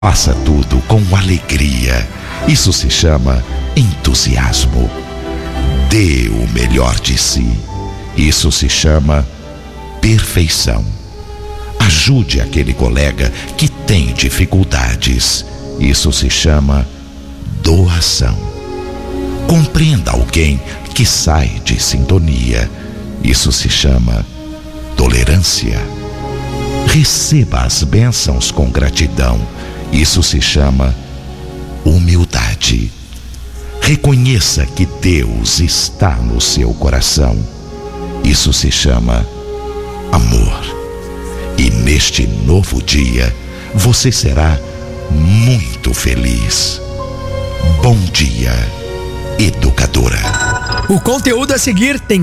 Faça tudo com alegria. Isso se chama entusiasmo. Dê o melhor de si. Isso se chama perfeição. Ajude aquele colega que tem dificuldades. Isso se chama doação. Compreenda alguém que sai de sintonia. Isso se chama tolerância. Receba as bênçãos com gratidão. Isso se chama humildade. Reconheça que Deus está no seu coração. Isso se chama amor. E neste novo dia, você será muito feliz. Bom dia, educadora. O conteúdo a seguir tem